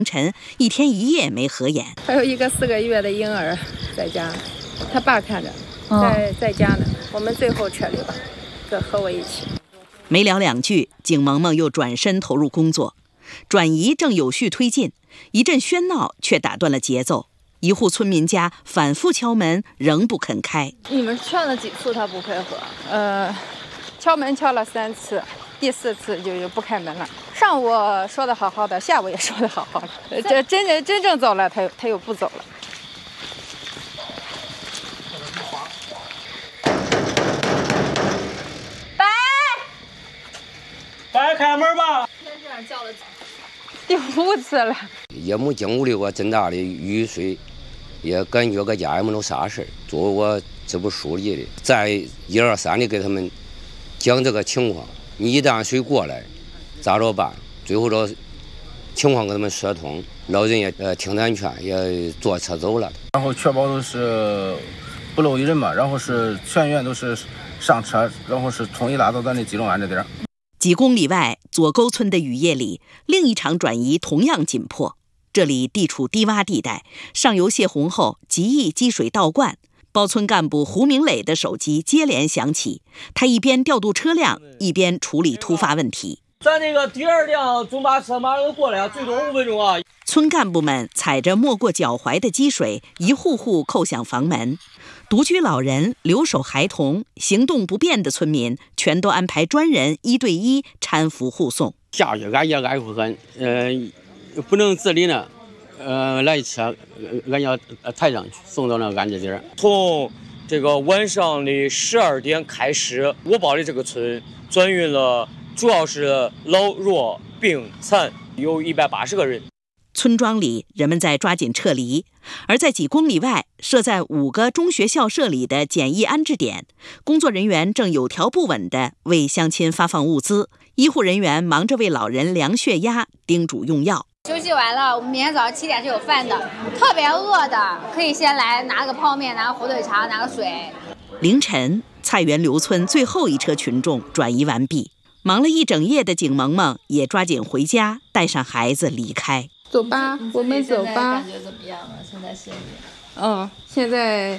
晨一天一夜没合眼。 还有一个4个月的婴儿在家，他爸看着，在家呢。我们最后撤离了，和我一起。 没聊2句，景萌萌又转身投入工作，转移正有序推进，一阵喧闹却打断了节奏。一户村民家反复敲门，仍不肯开。 你们劝了几次他不配合？敲门敲了3次，第4次就不开门了。上午说的好好的，下午也说的好好的，这真正走了，他又不走了。 白开门吧！ 先这样叫了第5次了。 也没经历过这么大的雨水，也感觉搁家也没有啥事。作为我支部书记的，再1、2、3的给他们讲这个情况，你一旦水过来，咋着办？最后这情况给他们说通，老人也听咱劝，也坐车走了。 然后确保都是不漏一人嘛，然后是全员都是上车，然后是统一拉到咱的集中安置点。 几公里外，左沟村的雨夜里，另一场转移同样紧迫。这里地处低洼地带，上游泄洪后极易积水倒灌。包村干部胡明磊的手机接连响起，他一边调度车辆，一边处理突发问题。 咱那个第2辆中巴车马上过来，最多5分钟啊！ 村干部们踩着没过脚踝的积水，一户户叩响房门。独居老人、留守孩童、行动不便的村民，全都安排专人1对1搀扶护送。 下去俺也爱护很，不能自理呢，来车俺要抬上去，送到那安置点。 从这个晚上的12点开始，我包的这个村转运了，主要是老弱病残，有180个人。 村庄里，人们在抓紧撤离，而在几公里外，设在5个中学校舍里的简易安置点，工作人员正有条不紊地为乡亲发放物资，医护人员忙着为老人量血压，叮嘱用药。 休息完了，我们明天早上7点是有饭的，特别饿的可以先来拿个泡面，拿个火腿肠，拿个水。 凌晨，菜园刘村最后一车群众转移完毕，忙了一整夜的景萌萌也抓紧回家，带上孩子离开。 走吧，我们走吧。 感觉怎么样了？现在心里？ 现在，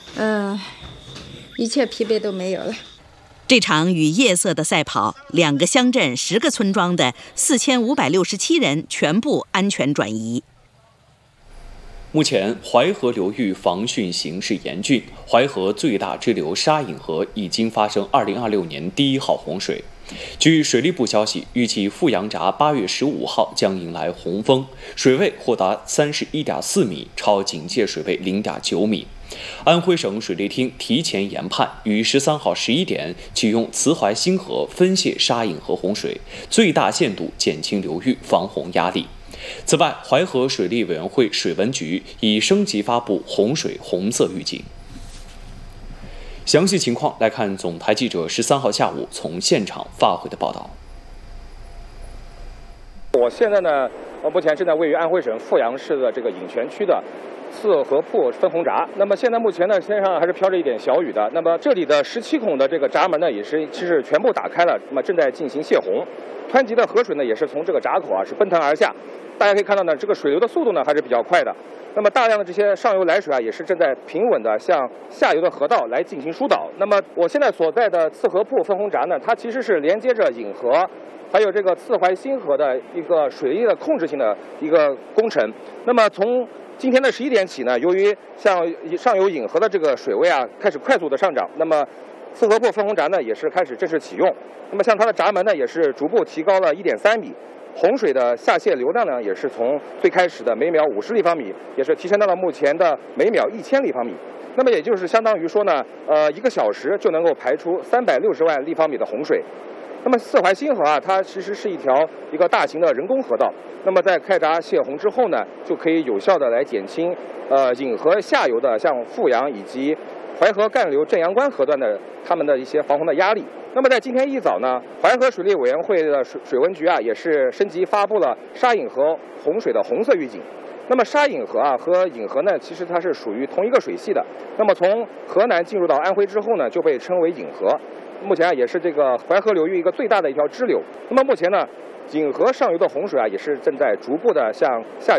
一切疲惫都没有了。 这场与夜色的赛跑，2个乡镇10个村庄的4567人全部安全转移。 目前，淮河流域防汛形势严峻，淮河最大支流沙引河已经发生2026年第1号洪水。据水利部消息，预计富阳闸8月15号将迎来洪峰，水位或达31.4米，超警戒水位0.9米。安徽省水利厅提前研判，于13号11点启用慈淮新河分泄沙引河洪水，最大限度减轻流域防洪压力。此外，淮河水利委员会水文局已升级发布洪水红色预警。详细情况来看总台记者13号下午从现场发回的报道。 我现在呢，目前正在位于安徽省阜阳市的这个颍泉区的四合铺分洪闸。那么现在目前呢，天上还是飘着一点小雨的。那么这里的17孔的这个闸门呢，也是其实全部打开了，那么正在进行泄洪。湍急的河水呢，也是从这个闸口是奔腾而下。大家可以看到呢，这个水流的速度呢还是比较快的。那么大量的这些上游来水也是正在平稳的向下游的河道来进行疏导。那么我现在所在的四合铺分洪闸呢，它其实是连接着引河还有这个慈淮新河的一个水利的控制性的一个工程。那么从今天的11点起呢，由于像上游引河的这个水位开始快速的上涨，那么四合铺分洪闸呢也是开始正式启用。那么像它的闸门呢也是逐步提高了1.3米。洪水的下泄流量呢，也是从最开始的每秒50立方米，也是提升到了目前的每秒1000立方米。那么也就是相当于说呢，1个小时就能够排出360万立方米的洪水。那么四淮新河它其实是一个大型的人工河道。那么在开闸泄洪之后呢，就可以有效的来减轻引河下游的像阜阳以及淮河干流正阳关河段的他们的一些防洪的压力。那么在今天一早呢，淮河水利委员会的水文局也是升级发布了沙引河洪水的红色预警。那么沙引河和引河呢，其实它是属于同一个水系的。那么从河南进入到安徽之后呢，就被称为引河。目前也是这个淮河流域一个最大的一条支流。那么目前呢，引河上游的洪水也是正在逐步的向下游